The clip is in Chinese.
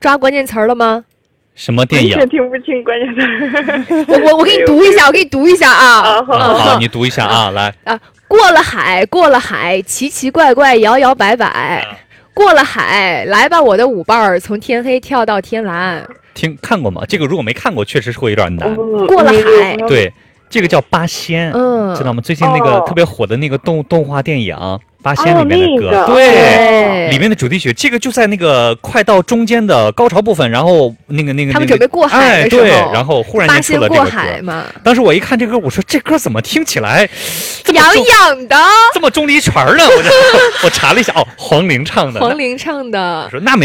抓关键词了吗？ 什么电影？ 完全听不清关键词。 我给你读一下，我给你读一下啊。 好，你读一下啊，来。 过了海，过了海，奇奇怪怪，摇摇摆摆。过了海，来吧，我的舞伴儿，从天黑跳到天蓝。 看过吗？这个如果没看过，确实是会有点难。 过了海， 对，这个叫八仙，知道吗？最近那个特别火的那个动画电影《八仙》里面的歌，对，里面的主题曲，这个就在那个快到中间的高潮部分，然后那个他们准备过海的时候， 对，然后忽然间出了这个歌。 八仙过海嘛。 当时我一看这歌，我说这歌怎么听起来痒痒的， 这么中离圈呢？我查了一下，黄龄唱的。 黄龄唱的。 我说那没